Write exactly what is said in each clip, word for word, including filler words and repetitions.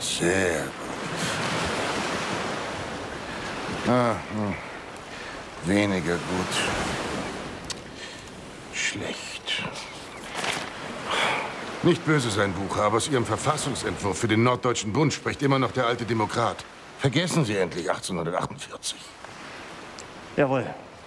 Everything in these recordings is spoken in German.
Sehr gut. Ah, hm. Weniger gut. Schlecht. Nicht böse sein, Bucher, aber aus Ihrem Verfassungsentwurf für den Norddeutschen Bund spricht immer noch der alte Demokrat. Vergessen Sie endlich achtzehnhundertachtundvierzig. Jawohl.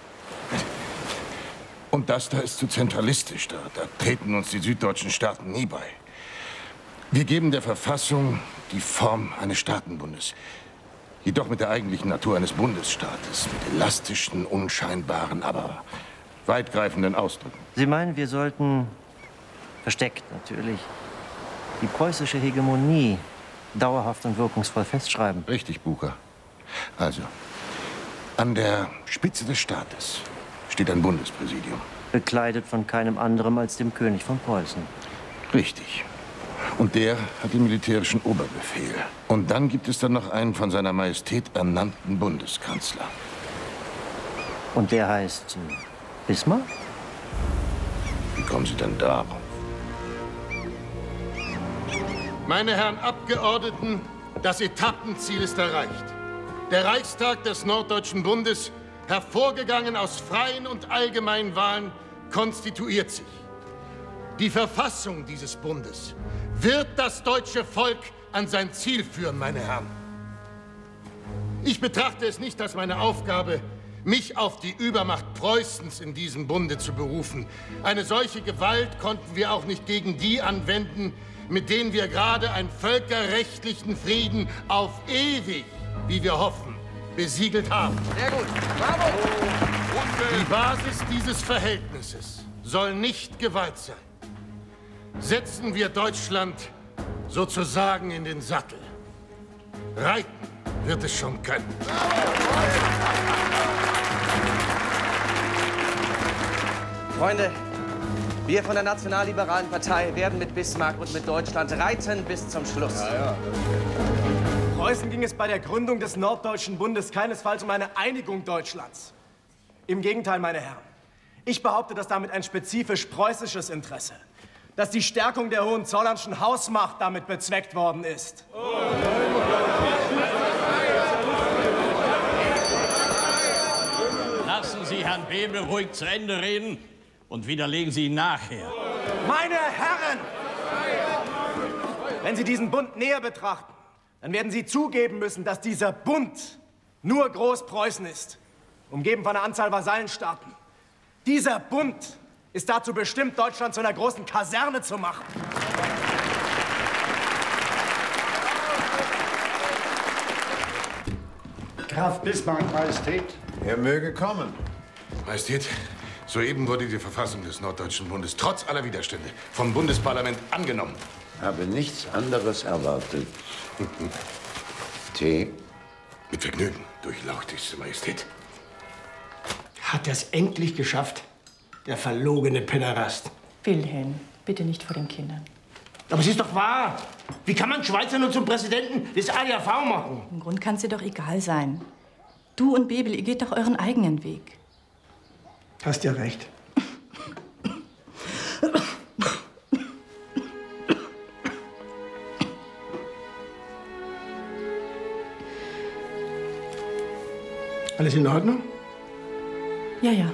Und das da ist zu zentralistisch. Da, da treten uns die süddeutschen Staaten nie bei. Wir geben der Verfassung die Form eines Staatenbundes. Jedoch mit der eigentlichen Natur eines Bundesstaates. Mit elastischen, unscheinbaren, aber weitgreifenden Ausdrücken. Sie meinen, wir sollten, versteckt natürlich, die preußische Hegemonie dauerhaft und wirkungsvoll festschreiben? Richtig, Bucher. Also, an der Spitze des Staates steht ein Bundespräsidium. Bekleidet von keinem anderem als dem König von Preußen. Richtig. Und der hat den militärischen Oberbefehl. Und dann gibt es dann noch einen von seiner Majestät ernannten Bundeskanzler. Und der heißt äh, Bismarck? Wie kommen Sie denn darauf? Meine Herren Abgeordneten, das Etappenziel ist erreicht. Der Reichstag des Norddeutschen Bundes, hervorgegangen aus freien und allgemeinen Wahlen, konstituiert sich. Die Verfassung dieses Bundes wird das deutsche Volk an sein Ziel führen, meine Herren. Ich betrachte es nicht als meine Aufgabe, mich auf die Übermacht Preußens in diesem Bunde zu berufen. Eine solche Gewalt konnten wir auch nicht gegen die anwenden, mit denen wir gerade einen völkerrechtlichen Frieden auf ewig, wie wir hoffen, besiegelt haben. Sehr gut. Bravo. Die Basis dieses Verhältnisses soll nicht Gewalt sein. Setzen wir Deutschland sozusagen in den Sattel. Reiten wird es schon können. Freunde, wir von der Nationalliberalen Partei werden mit Bismarck und mit Deutschland reiten bis zum Schluss. Ja, ja. Preußen ging es bei der Gründung des Norddeutschen Bundes keinesfalls um eine Einigung Deutschlands. Im Gegenteil, meine Herren. Ich behaupte, dass damit ein spezifisch preußisches Interesse, dass die Stärkung der Hohenzollernschen Hausmacht damit bezweckt worden ist. Lassen Sie Herrn Bebel ruhig zu Ende reden und widerlegen Sie ihn nachher. Meine Herren! Wenn Sie diesen Bund näher betrachten, dann werden Sie zugeben müssen, dass dieser Bund nur Großpreußen ist, umgeben von einer Anzahl Vasallenstaaten. Dieser Bund ist dazu bestimmt, Deutschland zu einer großen Kaserne zu machen. Graf Bismarck, Majestät. Er möge kommen. Majestät, soeben wurde die Verfassung des Norddeutschen Bundes trotz aller Widerstände vom Bundesparlament angenommen. Habe nichts anderes erwartet. Tee? Mit Vergnügen, durchlauchtigste Majestät. Hat er es endlich geschafft? Der verlogene Pederast. Wilhelm, bitte nicht vor den Kindern. Aber es ist doch wahr. Wie kann man Schweizer nur zum Präsidenten des A D A V machen? Im Grund kann es dir doch egal sein. Du und Bebel, ihr geht doch euren eigenen Weg. Hast ja recht. Alles in Ordnung? Ja, ja.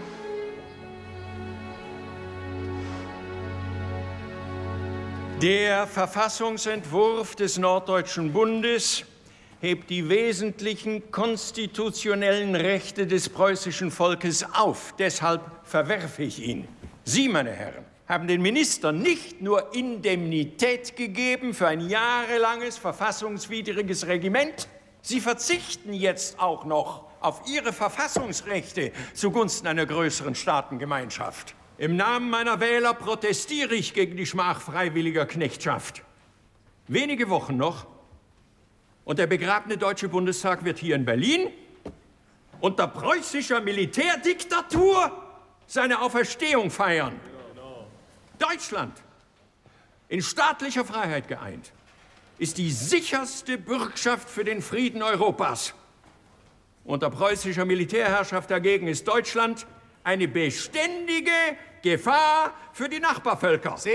Der Verfassungsentwurf des Norddeutschen Bundes hebt die wesentlichen konstitutionellen Rechte des preußischen Volkes auf. Deshalb verwerfe ich ihn. Sie, meine Herren, haben den Ministern nicht nur Indemnität gegeben für ein jahrelanges verfassungswidriges Regiment, sie verzichten jetzt auch noch auf ihre Verfassungsrechte zugunsten einer größeren Staatengemeinschaft. Im Namen meiner Wähler protestiere ich gegen die Schmach freiwilliger Knechtschaft. Wenige Wochen noch und der begrabene Deutsche Bundestag wird hier in Berlin unter preußischer Militärdiktatur seine Auferstehung feiern. Deutschland, in staatlicher Freiheit geeint, ist die sicherste Bürgschaft für den Frieden Europas. Unter preußischer Militärherrschaft dagegen ist Deutschland eine beständige Gefahr für die Nachbarvölker.